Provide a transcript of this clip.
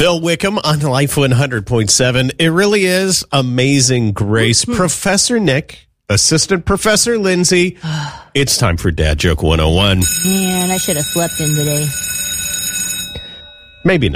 Phil Wickham on Life 100.7. It really is Amazing Grace. Professor Nick, Assistant Professor Lindsay. It's time for Dad Joke 101. Man, I should have slept in today. Maybe not.